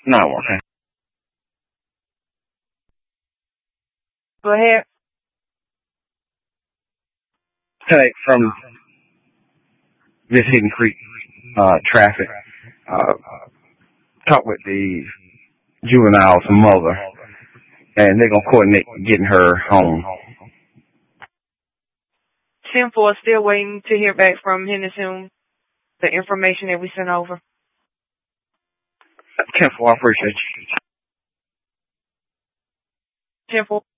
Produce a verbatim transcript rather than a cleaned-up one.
No, okay. Go ahead. Hey, from this Hidden Creek uh, traffic, uh, talk with the juvenile's mother, and they're gonna coordinate getting her home. ten four, still waiting to hear back from Henderson, the information that we sent over. ten four, I appreciate you. ten four.